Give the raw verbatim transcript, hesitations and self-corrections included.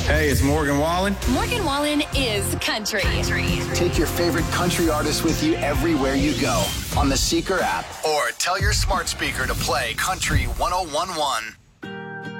Hey, it's Morgan Wallen. Morgan Wallen is country. country. Take your favorite country artists with you everywhere you go on the Seeker app or tell your smart speaker to play Country one oh one one.